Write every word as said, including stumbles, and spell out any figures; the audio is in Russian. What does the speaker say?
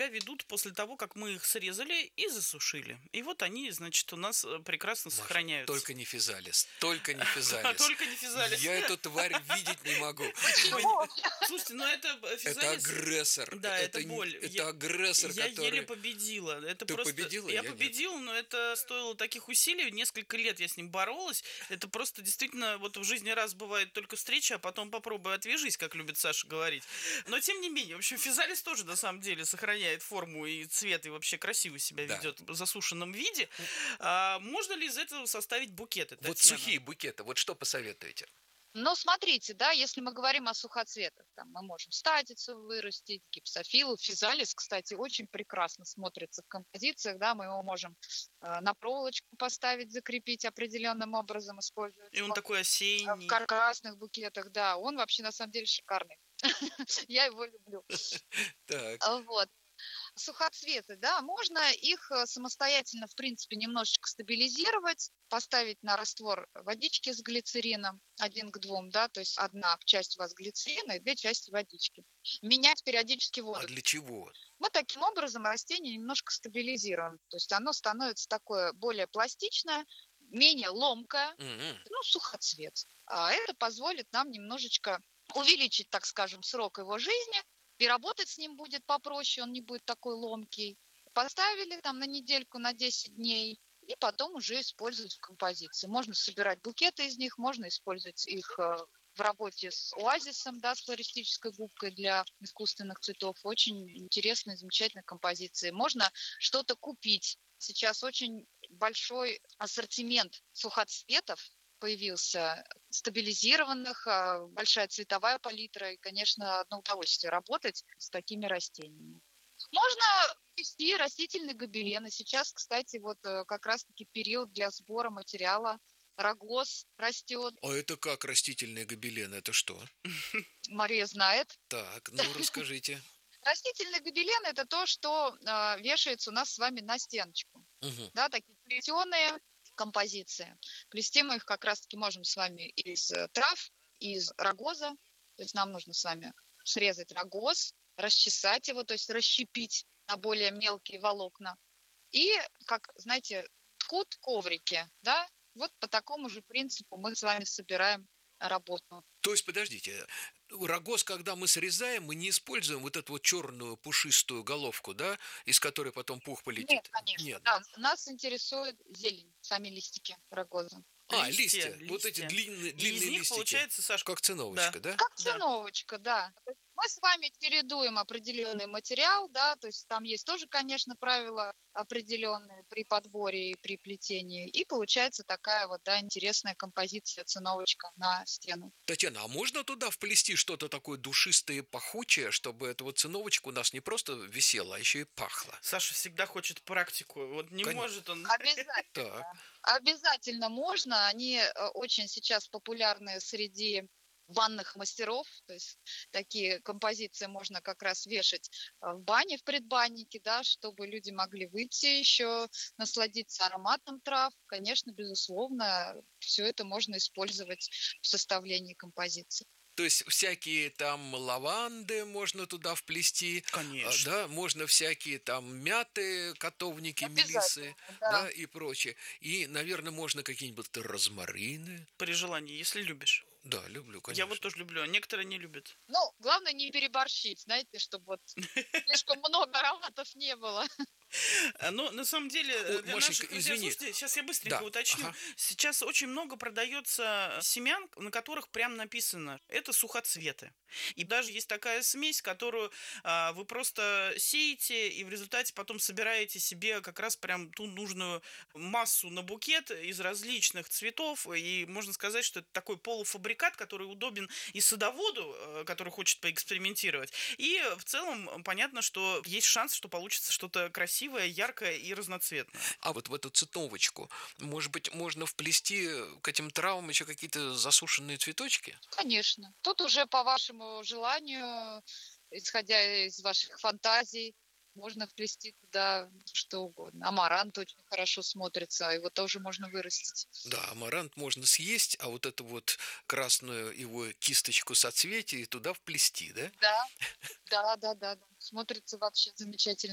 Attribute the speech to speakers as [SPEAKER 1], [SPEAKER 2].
[SPEAKER 1] себя ведут после того, как мы их срезали и засушили. И вот они, значит, у нас э, прекрасно
[SPEAKER 2] Маша,
[SPEAKER 1] сохраняются.
[SPEAKER 2] только не физалис, только не физалис.
[SPEAKER 1] Только не физалис.
[SPEAKER 2] Я эту тварь видеть не могу.
[SPEAKER 1] Вы не-
[SPEAKER 3] Почему?
[SPEAKER 1] Слушайте, ну это э,
[SPEAKER 2] Это
[SPEAKER 1] физалис.
[SPEAKER 2] агрессор.
[SPEAKER 1] Да, это
[SPEAKER 2] н-
[SPEAKER 1] боль.
[SPEAKER 2] Это
[SPEAKER 1] Я-
[SPEAKER 2] агрессор,
[SPEAKER 1] Я еле
[SPEAKER 2] который...
[SPEAKER 1] победила. Это
[SPEAKER 2] Ты
[SPEAKER 1] просто...
[SPEAKER 2] победила?
[SPEAKER 1] Я
[SPEAKER 2] Я нет.
[SPEAKER 1] победила, но это стоило таких усилий. Несколько лет я с ним боролась. Это просто действительно вот в жизни раз бывает только встреча, а потом попробуй отвяжись, как любит Саша говорить. Но тем не менее, в общем, физалис тоже на самом деле сохраняет форму и цвет, и вообще красиво себя
[SPEAKER 2] Да.
[SPEAKER 1] ведет в засушенном виде. А можно ли из этого составить букеты,
[SPEAKER 2] Вот
[SPEAKER 1] Татьяна?
[SPEAKER 2] сухие букеты, вот что посоветуете?
[SPEAKER 3] Но смотрите, да, если мы говорим о сухоцветах, там мы можем статицу вырастить, гипсофилу, физалис, кстати, очень прекрасно смотрится в композициях, да, мы его можем э, на проволочку поставить, закрепить определенным образом, использовать
[SPEAKER 1] И он
[SPEAKER 3] его
[SPEAKER 1] такой
[SPEAKER 3] в
[SPEAKER 1] осенний.
[SPEAKER 3] каркасных букетах, да, он вообще на самом деле шикарный. Я его люблю.
[SPEAKER 2] Так,
[SPEAKER 3] А, Вот. Сухоцветы, да, можно их э, самостоятельно, в принципе, немножечко стабилизировать, поставить на раствор водички с глицерином один к двум, да, то есть одна часть у вас глицерина и две части водички. Менять периодически
[SPEAKER 2] а
[SPEAKER 3] воду.
[SPEAKER 2] для чего?
[SPEAKER 3] Мы таким образом растение немножко стабилизируем, то есть оно становится такое более пластичное, менее ломкое,
[SPEAKER 2] Мгм.
[SPEAKER 3] ну, сухоцвет. А это позволит нам немножечко увеличить, так скажем, срок его жизни, и работать с ним будет попроще, он не будет такой ломкий. Поставили там на недельку, на десять дней, и потом уже использовать в композиции. Можно собирать букеты из них, можно использовать их э, в работе с оазисом, да, с флористической губкой для искусственных цветов. Очень интересные, замечательные композиции. Можно что-то купить. Сейчас очень большой ассортимент сухоцветов появился, стабилизированных, а, большая цветовая палитра, и, конечно, одно удовольствие работать с такими растениями. Можно вести растительные гобелены. Сейчас, кстати, вот э, как раз-таки период для сбора материала. Рогоз растет,
[SPEAKER 2] А это как растительные гобелены? Это что?
[SPEAKER 3] Мария знает.
[SPEAKER 2] Так, ну расскажите.
[SPEAKER 3] Растительные гобелены – это то, что э, вешается у нас с вами на стеночку.
[SPEAKER 2] Мгм.
[SPEAKER 3] Да, такие плетеные композиции. Плести мы их как раз-таки можем с вами из э, трав, из рогоза. То есть нам нужно с вами срезать рогоз, расчесать его, то есть расщепить на более мелкие волокна. И, как, знаете, ткут коврики, да, вот по такому же принципу мы с вами собираем работу.
[SPEAKER 2] То есть, подождите, рогоз, когда мы срезаем, мы не используем вот эту вот черную пушистую головку, да, из которой потом пух
[SPEAKER 3] Нет,
[SPEAKER 2] полетит?
[SPEAKER 3] конечно,
[SPEAKER 2] Нет.
[SPEAKER 3] да, нас интересует зелень, сами листики рогоза.
[SPEAKER 2] А,
[SPEAKER 1] Листья,
[SPEAKER 2] листья, вот эти
[SPEAKER 1] листья.
[SPEAKER 2] длинные,
[SPEAKER 1] И из
[SPEAKER 2] длинные
[SPEAKER 1] них
[SPEAKER 2] листики,
[SPEAKER 1] получается, Саш,
[SPEAKER 2] как циновочка, да?
[SPEAKER 3] Как
[SPEAKER 1] Да.
[SPEAKER 3] циновочка, да. То есть мы с вами чередуем определенный материал, да, то есть там есть тоже, конечно, правила определенные при подборе и при плетении, и получается такая вот, да, интересная композиция циновочка на стену.
[SPEAKER 2] Татьяна, а можно туда вплести что-то такое душистое и пахучее, чтобы эта вот циновочка у нас не просто висела, а еще и пахла?
[SPEAKER 1] Саша всегда хочет практику. Вот не
[SPEAKER 2] Конечно.
[SPEAKER 1] может он.
[SPEAKER 3] Обязательно.
[SPEAKER 2] Так,
[SPEAKER 3] Обязательно можно. Они э, очень сейчас популярны среди банных мастеров. То есть такие композиции можно как раз вешать э, в бане, в предбаннике, да, чтобы люди могли выйти еще, насладиться ароматом трав. Конечно, безусловно, все это можно использовать в составлении композиции.
[SPEAKER 2] то есть всякие там лаванды можно туда вплести, а,
[SPEAKER 1] Конечно.
[SPEAKER 2] да, можно всякие там мяты, котовники, мелисы,
[SPEAKER 3] Обязательно, да.
[SPEAKER 2] да, и прочее. И, наверное, можно какие-нибудь розмарины.
[SPEAKER 1] При желании, если любишь.
[SPEAKER 2] Да, люблю, конечно.
[SPEAKER 1] Я вот тоже люблю, а некоторые не любят.
[SPEAKER 3] Ну, главное не переборщить, знаете, чтобы вот слишком много ароматов не было.
[SPEAKER 1] А, Но на самом деле,
[SPEAKER 2] Ой,
[SPEAKER 1] э, для
[SPEAKER 2] Машенька,
[SPEAKER 1] наших друзей,
[SPEAKER 2] извини.
[SPEAKER 1] слушайте, сейчас я быстренько
[SPEAKER 2] Да,
[SPEAKER 1] уточню.
[SPEAKER 2] ага.
[SPEAKER 1] Сейчас очень много продается семян, на которых прям написано, это сухоцветы. И даже есть такая смесь, которую а, вы просто сеете, и в результате потом собираете себе как раз прям ту нужную массу на букет из различных цветов. И можно сказать, что это такой полуфабрикат, который удобен и садоводу, э, который хочет поэкспериментировать. И в целом понятно, что есть шанс, что получится что-то красивое, яркое и разноцветное.
[SPEAKER 2] А вот в эту циновочку, может быть, можно вплести к этим травам еще какие-то засушенные цветочки?
[SPEAKER 3] Конечно. Тут уже по вашему желанию, исходя из ваших фантазий, можно вплести туда что угодно. Амарант очень хорошо смотрится, его тоже можно вырастить.
[SPEAKER 2] Да, амарант можно съесть, а вот эту вот красную его кисточку соцветий туда вплести, да?
[SPEAKER 3] Да, да, да, да, да. Смотрится вообще замечательно.